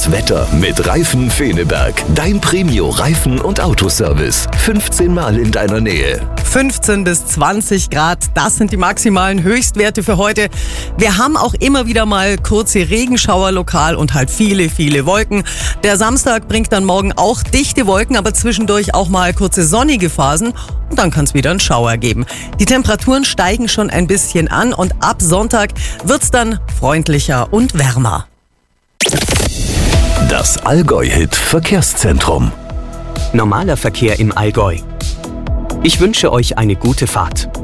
Das Wetter mit Reifen Feneberg. Dein Premio Reifen- und Autoservice. 15 Mal in deiner Nähe. 15 bis 20 Grad, das sind die maximalen Höchstwerte für heute. Wir haben auch immer wieder mal kurze Regenschauer lokal und halt viele, viele Wolken. Der Samstag bringt dann morgen auch dichte Wolken, aber zwischendurch auch mal kurze sonnige Phasen. Und dann kann es wieder einen Schauer geben. Die Temperaturen steigen schon ein bisschen an und ab Sonntag wird's dann freundlicher und wärmer. Das Allgäu-Hit Verkehrszentrum. Normaler Verkehr im Allgäu. Ich wünsche euch eine gute Fahrt.